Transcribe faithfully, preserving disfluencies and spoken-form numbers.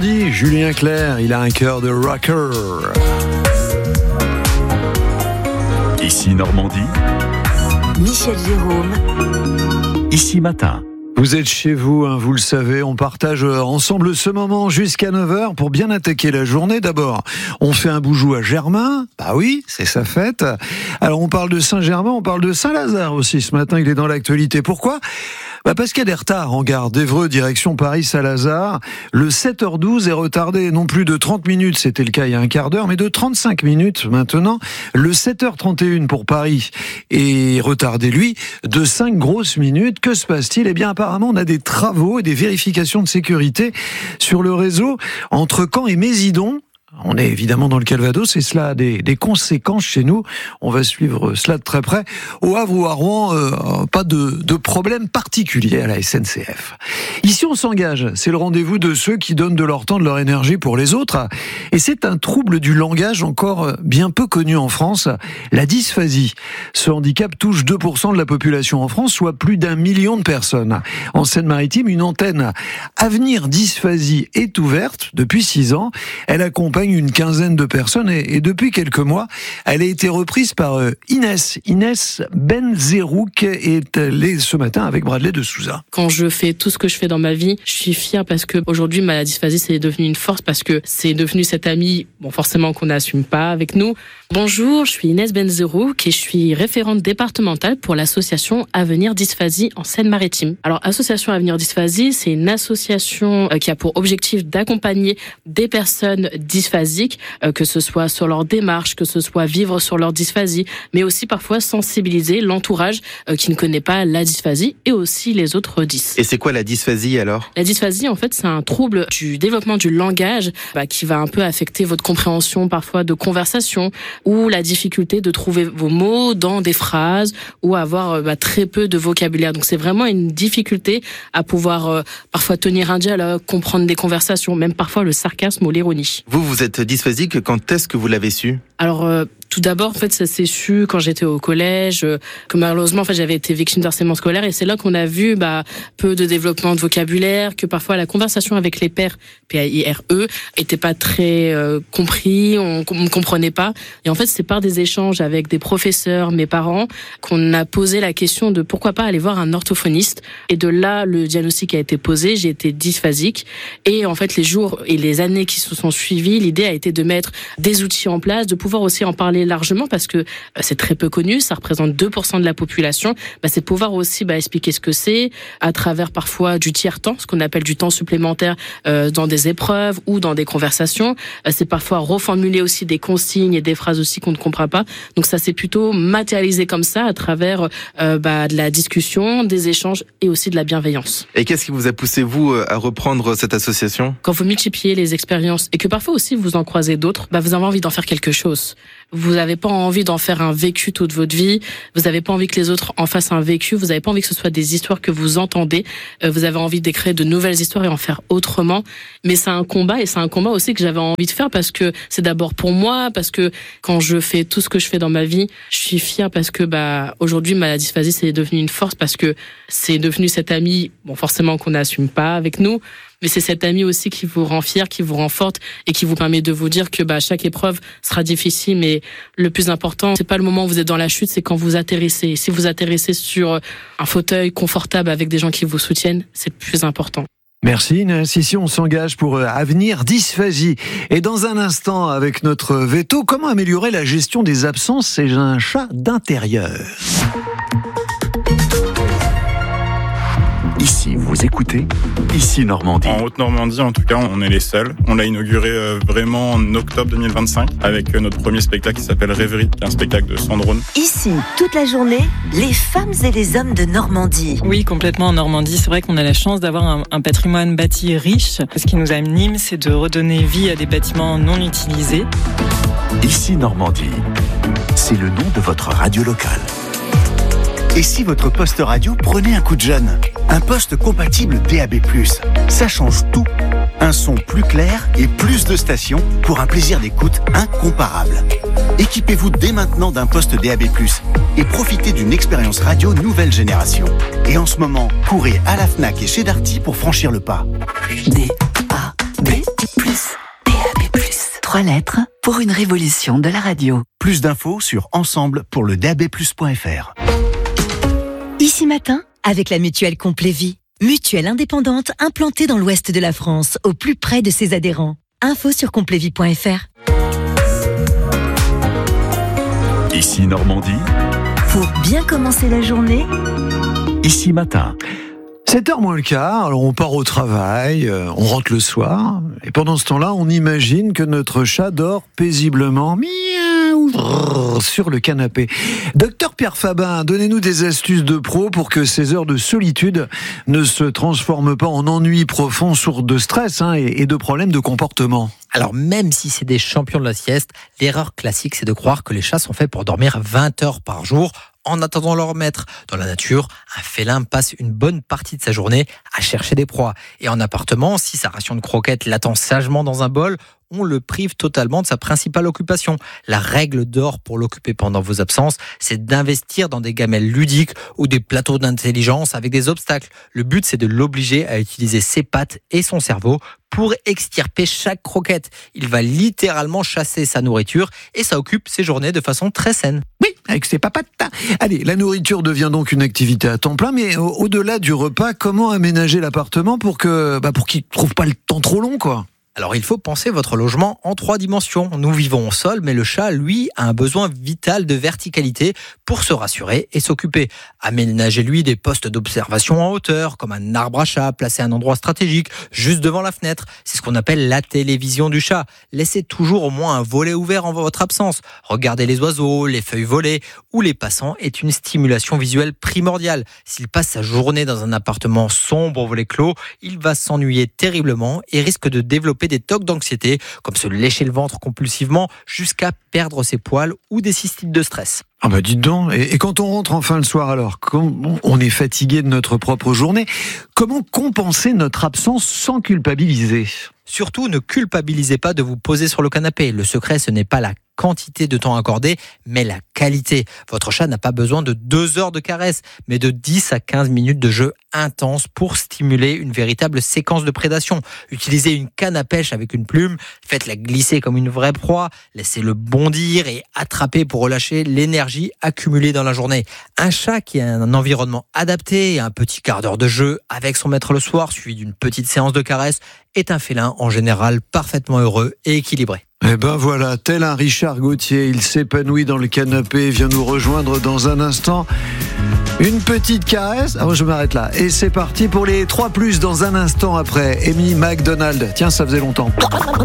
Julien Clerc, il a un cœur de rocker. Ici Normandie. Michel Jérôme. Ici Matin. Vous êtes chez vous, hein, vous le savez, on partage ensemble ce moment jusqu'à neuf heures pour bien attaquer la journée. D'abord, on fait un boujou à Germain, bah oui, c'est sa fête. Alors on parle de Saint-Germain, on parle de Saint-Lazare aussi, ce matin il est dans l'actualité. Pourquoi ? Bah parce qu'il y a des retards en gare d'Évreux, direction Paris-Saint-Lazare. Le sept heures douze est retardé non plus de trente minutes, c'était le cas il y a un quart d'heure, mais de trente-cinq minutes maintenant. Le sept heures trente et une pour Paris est retardé, lui, de cinq grosses minutes. Que se passe-t-il ? Eh bien, apparemment, on a des travaux et des vérifications de sécurité sur le réseau entre Caen et Mézidon. On est évidemment dans le Calvados et cela a des, des conséquences chez nous. On va suivre cela de très près. Au Havre ou à Rouen, euh, pas de, de problème particulier à la S N C F. Ici, on s'engage. C'est le rendez-vous de ceux qui donnent de leur temps, de leur énergie pour les autres. Et c'est un trouble du langage encore bien peu connu en France, la dysphasie. Ce handicap touche deux pour cent de la population en France, soit plus d'un million de personnes. En Seine-Maritime, une antenne Avenir Dysphasie est ouverte depuis six ans. Elle accompagne une quinzaine de personnes et, et depuis quelques mois, elle a été reprise par euh, Inès. Inès Benzerouk est allée ce matin avec Bradley de Souza. Quand je fais tout ce que je fais dans ma vie, je suis fière parce que aujourd'hui ma dysphasie c'est devenu une force parce que c'est devenu cette amie, bon forcément qu'on n'assume pas avec nous. Bonjour, je suis Inès Benzerouk et je suis référente départementale pour l'association Avenir Dysphasie en Seine-Maritime. Alors association Avenir Dysphasie, c'est une association qui a pour objectif d'accompagner des personnes dysphasiques, que ce soit sur leur démarche, que ce soit vivre sur leur dysphasie, mais aussi parfois sensibiliser l'entourage qui ne connaît pas la dysphasie et aussi les autres dys. Et c'est quoi la dysphasie alors ? La dysphasie, en fait, c'est un trouble du développement du langage bah, qui va un peu affecter votre compréhension parfois de conversation ou la difficulté de trouver vos mots dans des phrases ou avoir bah, très peu de vocabulaire. Donc c'est vraiment une difficulté à pouvoir euh, parfois tenir un dialogue, comprendre des conversations, même parfois le sarcasme ou l'ironie. Vous, vous êtes dysphasique, quand est-ce que vous l'avez su ? Alors, euh, tout d'abord, en fait, ça s'est su quand j'étais au collège, euh, que malheureusement, en fait, j'avais été victime d'harcèlement scolaire, et c'est là qu'on a vu bah, peu de développement de vocabulaire, que parfois la conversation avec les pairs, P A I R E, était pas très euh, compris, on ne comprenait pas. Et en fait, c'est par des échanges avec des professeurs, mes parents, qu'on a posé la question de pourquoi pas aller voir un orthophoniste. Et de là, le diagnostic a été posé, j'ai été dysphasique. Et en fait, les jours et les années qui se sont suivies, l'idée a été de mettre des outils en place, de pouvoir aussi en parler largement parce que c'est très peu connu, ça représente deux pour cent de la population. Bah, c'est pouvoir aussi bah, expliquer ce que c'est à travers parfois du tiers-temps, ce qu'on appelle du temps supplémentaire euh, dans des épreuves ou dans des conversations. Euh, c'est parfois reformuler aussi des consignes et des phrases aussi qu'on ne comprend pas. Donc ça c'est plutôt matérialisé comme ça à travers euh, bah, de la discussion, des échanges et aussi de la bienveillance. Et qu'est-ce qui vous a poussé vous à reprendre cette association ? Quand vous multipliez les expériences et que parfois aussi vous en croisez d'autres, bah, vous avez envie d'en faire quelque chose. Vous n'avez pas envie d'en faire un vécu toute votre vie. Vous n'avez pas envie que les autres en fassent un vécu. Vous n'avez pas envie que ce soit des histoires que vous entendez. Vous avez envie d'écrire de nouvelles histoires et en faire autrement. Mais c'est un combat et c'est un combat aussi que j'avais envie de faire parce que c'est d'abord pour moi, parce que quand je fais tout ce que je fais dans ma vie, je suis fière parce que bah aujourd'hui ma dysphasie c'est devenu une force parce que c'est devenu cette amie, bon forcément qu'on n'assume pas avec nous. Mais c'est cet ami aussi qui vous rend fier, qui vous rend forte et qui vous permet de vous dire que bah chaque épreuve sera difficile, mais le plus important, c'est pas le moment où vous êtes dans la chute, c'est quand vous atterrissez. Si vous atterrissez sur un fauteuil confortable avec des gens qui vous soutiennent, c'est le plus important. Merci Inès. Ici on s'engage pour Avenir Dysphasie. Et dans un instant, avec notre veto, comment améliorer la gestion des absences chez un chat d'intérieur ? Ici, vous écoutez Ici Normandie. En Haute-Normandie, en tout cas, on est les seuls. On l'a inauguré euh, vraiment en octobre deux mille vingt-cinq avec euh, notre premier spectacle qui s'appelle Rêverie, qui est un spectacle de Sandrone. Ici, toute la journée, les femmes et les hommes de Normandie. Oui, complètement en Normandie. C'est vrai qu'on a la chance d'avoir un, un patrimoine bâti riche. Ce qui nous anime, c'est de redonner vie à des bâtiments non utilisés. Ici Normandie, c'est le nom de votre radio locale. Et si votre poste radio prenait un coup de jeune ? Un poste compatible D A B plus, ça change tout. Un son plus clair et plus de stations pour un plaisir d'écoute incomparable. Équipez-vous dès maintenant d'un poste D A B plus et profitez d'une expérience radio nouvelle génération. Et en ce moment, courez à la Fnac et chez Darty pour franchir le pas. D A B plus, D A B plus. Trois lettres pour une révolution de la radio. Plus d'infos sur ensemble pour le D A B plus point F R. Ici Matin, avec la mutuelle Complet Vie. Mutuelle indépendante implantée dans l'ouest de la France, au plus près de ses adhérents. Info sur complet vie point F R. Ici Normandie, Pour bien commencer la journée, Ici Matin. sept heures moins le quart, alors on part au travail, euh, on rentre le soir, et pendant ce temps-là, on imagine que notre chat dort paisiblement, miaou, brrr, sur le canapé. Docteur Pierre Fabin, donnez-nous des astuces de pro pour que ces heures de solitude ne se transforment pas en ennui profond, source de stress hein, et, et de problèmes de comportement. Alors même si c'est des champions de la sieste, l'erreur classique c'est de croire que les chats sont faits pour dormir vingt heures par jour en attendant leur maître. Dans la nature, un félin passe une bonne partie de sa journée à chercher des proies. Et en appartement, si sa ration de croquettes l'attend sagement dans un bol, on le prive totalement de sa principale occupation. La règle d'or pour l'occuper pendant vos absences, c'est d'investir dans des gamelles ludiques ou des plateaux d'intelligence avec des obstacles. Le but, c'est de l'obliger à utiliser ses pattes et son cerveau pour extirper chaque croquette. Il va littéralement chasser sa nourriture et ça occupe ses journées de façon très saine. Oui, avec ses papates. Allez, la nourriture devient donc une activité à temps plein, mais au- au-delà du repas, comment aménager l'appartement pour que, bah, pour qu'il ne trouve pas le temps trop long, quoi? Alors il faut penser votre logement en trois dimensions. Nous vivons au sol, mais le chat, lui, a un besoin vital de verticalité pour se rassurer et s'occuper. Aménagez-lui des postes d'observation en hauteur, comme un arbre à chat placé à un endroit stratégique, juste devant la fenêtre. C'est ce qu'on appelle la télévision du chat. Laissez toujours au moins un volet ouvert en votre absence. Regardez les oiseaux, les feuilles volées ou les passants est une stimulation visuelle primordiale. S'il passe sa journée dans un appartement sombre au volet clos, il va s'ennuyer terriblement et risque de développer des tocs d'anxiété, comme se lécher le ventre compulsivement jusqu'à perdre ses poils ou des cystites de stress. Ah bah dites donc, et, et quand on rentre enfin le soir alors, comme on est fatigué de notre propre journée, comment compenser notre absence sans culpabiliser ? Surtout, ne culpabilisez pas de vous poser sur le canapé. Le secret, ce n'est pas la quantité de temps accordé, mais la qualité. Votre chat n'a pas besoin de deux heures de caresses, mais de dix à quinze minutes de jeu intense pour stimuler une véritable séquence de prédation. Utilisez une canne à pêche avec une plume, faites-la glisser comme une vraie proie, laissez-le bondir et attraper pour relâcher l'énergie accumulée dans la journée. Un chat qui a un environnement adapté et un petit quart d'heure de jeu avec son maître le soir, suivi d'une petite séance de caresses, est un félin en général parfaitement heureux et équilibré. Eh ben voilà, tel un Richard Gauthier, il s'épanouit dans le canapé, vient nous rejoindre dans un instant. Une petite caresse, ah, je m'arrête là. Et c'est parti pour les trois plus dans un instant après. Amy McDonald, tiens, ça faisait longtemps.